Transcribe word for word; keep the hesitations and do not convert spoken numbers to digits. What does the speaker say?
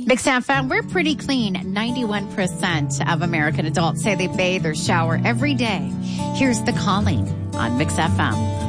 Mix F M, we're pretty clean. ninety-one percent of American adults say they bathe or shower every day. Here's The Calling on Mix F M.